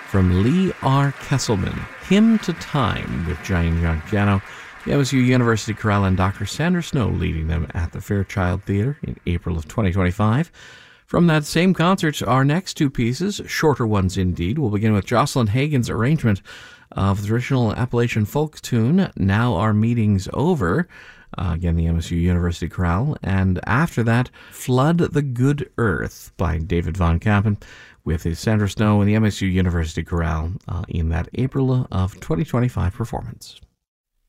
from Lee R. Kesselman, Hymn to Time with giant young piano. The MSU University Chorale and Dr. Sandra Snow leading them at the Fairchild Theatre in April of 2025. From that same concert, our next two pieces, shorter ones indeed, will begin with Jocelyn Hagen's arrangement of the traditional Appalachian folk tune, Now Our Meeting's Over, again the MSU University Chorale, and after that, Flood the Good Earth by David Von Kampen, with the Sandra Snow and the MSU University Chorale in that April of 2025 performance.